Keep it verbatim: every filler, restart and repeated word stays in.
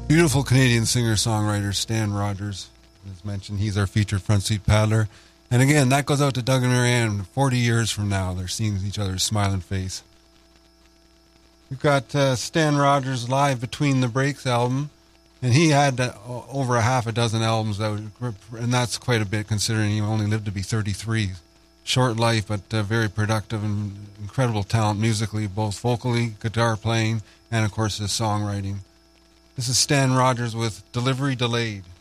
Beautiful Canadian singer-songwriter Stan Rogers. As mentioned, he's our featured front seat paddler. And again, that goes out to Doug and Marianne. forty years from now, they're seeing each other's smiling face. We've got uh, Stan Rogers' Live Between the Breaks album. And he had uh, over a half a dozen albums out, and that's quite a bit considering he only lived to be thirty-three. Short life, but uh, very productive and incredible talent musically, both vocally, guitar playing, and of course his songwriting. This is Stan Rogers with Delivery Delayed.